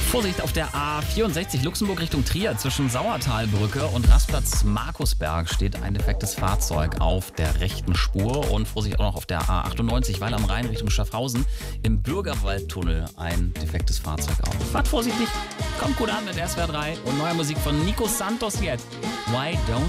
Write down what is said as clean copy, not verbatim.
Vorsicht auf der A64 Luxemburg Richtung Trier zwischen Sauertalbrücke und Rastplatz Markusberg steht ein defektes Fahrzeug auf der rechten Spur. Und Vorsicht auch noch auf der A98 Weil am Rhein Richtung Schaffhausen im Bürgerwaldtunnel ein defektes Fahrzeug auf. Fahrt vorsichtig, kommt gut an mit SWR 3 und neuer Musik von Nico Santos jetzt. Why don't